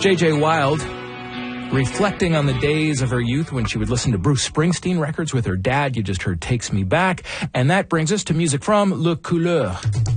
J.J. Wilde, reflecting on the days of her youth when she would listen to Bruce Springsteen records with her dad. You just heard Takes Me Back. And that brings us to music from Le Couleur.